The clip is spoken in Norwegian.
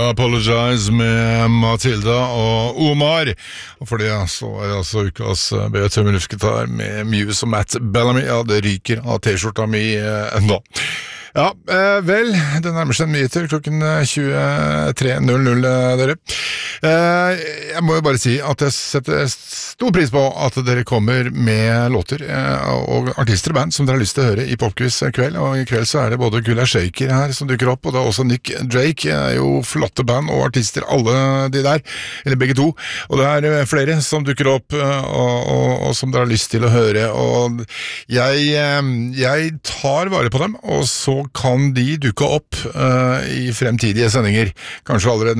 Apologize med Matilda og Omar. Og for det så det altså ukas B-tømmer luftgitar med Muse og Matt Bellamy. Ja, det ryker av t-skjorta mi enda. Ja, vel, det nærmer seg en nyheter klokken 23.00, dere. Jeg må jo bare si at jeg setter stor pris på at dere kommer med låter og artister og band som dere har lyst til å høre i Popquiz kveld, og i kveld så det både Gulla Shaker her som dukker opp, og det også Nick Drake, jo flotte band og artister, alle de der, eller begge to, og det flere som dukker opp og som dere har lyst til å høre, og jeg tar vare på dem, og så kan de dukke opp i fremtidige sendinger, kanskje allerede